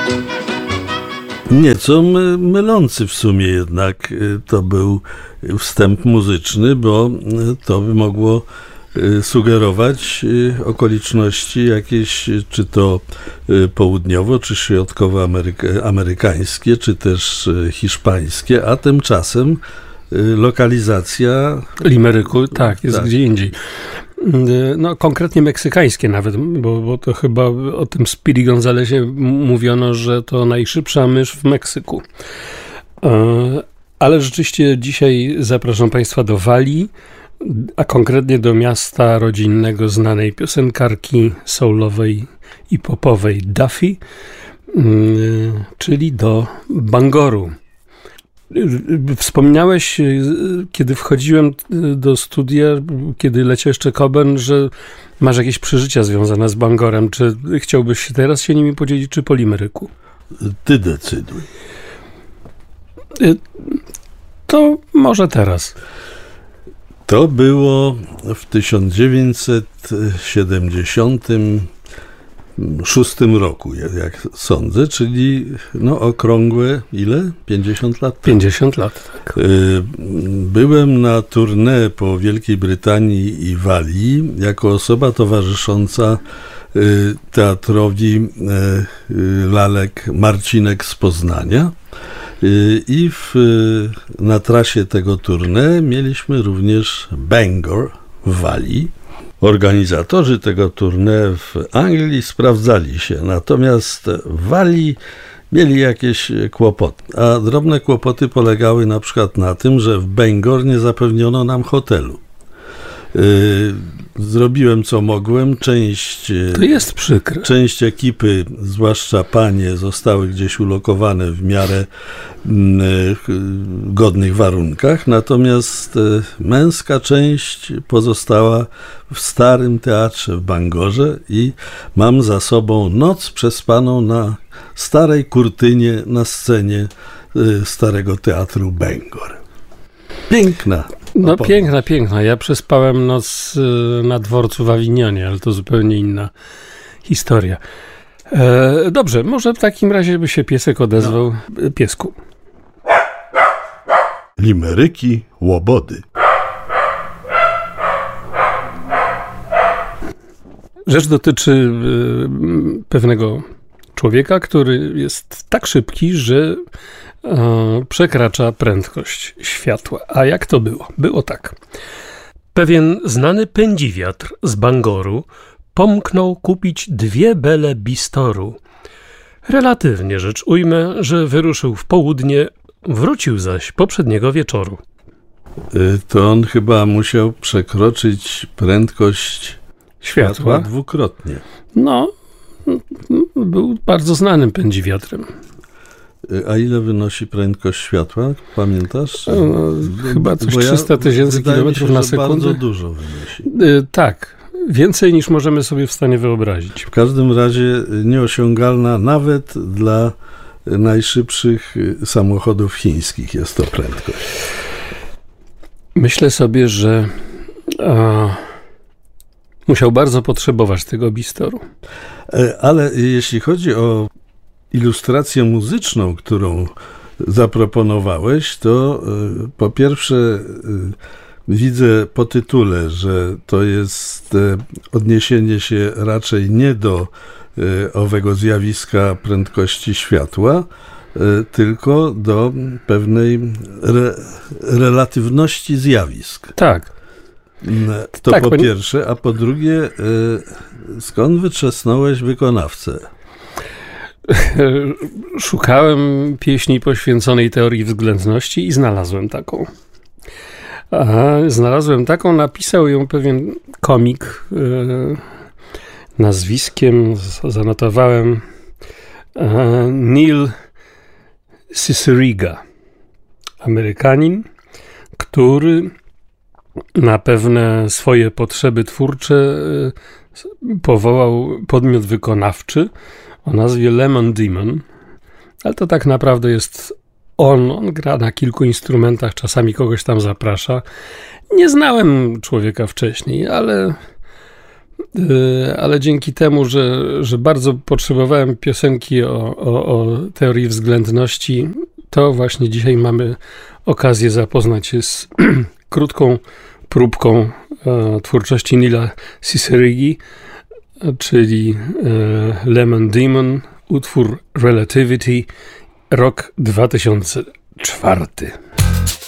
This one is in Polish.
Nieco mylący w sumie jednak to był wstęp muzyczny, bo to by mogło sugerować okoliczności jakieś, czy to południowo, czy środkowoamerykańskie, czy też hiszpańskie, a tymczasem lokalizacja Limeryku, tak, jest gdzie indziej. No, konkretnie meksykańskie nawet, bo to chyba o tym Speedy Gonzalesie mówiono, że to najszybsza mysz w Meksyku. Ale rzeczywiście dzisiaj zapraszam Państwa do Walii, a konkretnie do miasta rodzinnego znanej piosenkarki soulowej i popowej Duffy, czyli do Bangoru. Wspomniałeś, kiedy wchodziłem do studia, kiedy leciał jeszcze Coburn, że masz jakieś przeżycia związane z Bangorem. Czy chciałbyś teraz się nimi podzielić, czy po Limeryku? Ty decyduj. To może teraz. To było w 1976 roku, jak sądzę, czyli okrągłe, ile? 50 lat? 50 lat, tak. Byłem na tournée po Wielkiej Brytanii i Walii jako osoba towarzysząca teatrowi lalek Marcinek z Poznania. I na trasie tego tournée mieliśmy również Bangor w Walii. Organizatorzy tego tournée w Anglii sprawdzali się, natomiast w Walii mieli jakieś kłopoty. A drobne kłopoty polegały na przykład na tym, że w Bangor nie zapewniono nam hotelu. Zrobiłem co mogłem, to jest przykre. Część ekipy, zwłaszcza panie, zostały gdzieś ulokowane w miarę godnych warunkach, natomiast męska część pozostała w starym teatrze w Bangorze i mam za sobą noc przespaną na starej kurtynie na scenie starego teatru Bangor. Piękna. No piękna. Ja przespałem noc na dworcu w Awinionie, ale to zupełnie inna historia. Dobrze, może w takim razie by się piesek odezwał. Piesku. Limeryki Łobody. Rzecz dotyczy pewnego człowieka, który jest tak szybki, że przekracza prędkość światła. A jak to było? Było tak. Pewien znany pędziwiatr z Bangoru pomknął kupić 2 bele bistoru. Relatywnie rzecz ujmę, że wyruszył w południe, wrócił zaś poprzedniego wieczoru. To on chyba musiał przekroczyć prędkość światła dwukrotnie. No, był bardzo znanym pędziwiatrem. A ile wynosi prędkość światła? Pamiętasz? Chyba coś 300 000 kilometrów na sekundę. Bardzo dużo wynosi. Tak, więcej niż możemy sobie w stanie wyobrazić. W każdym razie nieosiągalna nawet dla najszybszych samochodów chińskich jest to prędkość. Myślę sobie, że musiał bardzo potrzebować tego bistoru. Ale jeśli chodzi o ilustrację muzyczną, którą zaproponowałeś, to po pierwsze widzę po tytule, że to jest odniesienie się raczej nie do owego zjawiska prędkości światła, tylko do pewnej relatywności zjawisk. Tak. To tak, po pierwsze, a po drugie, skąd wytrzasnąłeś wykonawcę? Szukałem pieśni poświęconej teorii względności i znalazłem taką. Napisał ją pewien komik nazwiskiem, zanotowałem, Neil Cicierega, Amerykanin, który na pewne swoje potrzeby twórcze powołał podmiot wykonawczy o nazwie Lemon Demon, ale to tak naprawdę jest on gra na kilku instrumentach, czasami kogoś tam zaprasza. Nie znałem człowieka wcześniej, ale ale dzięki temu, że bardzo potrzebowałem piosenki o teorii względności, to właśnie dzisiaj mamy okazję zapoznać się z krótką próbką twórczości Neila Cicerigi, czyli Lemon Demon, utwór Relativity, rok 2004.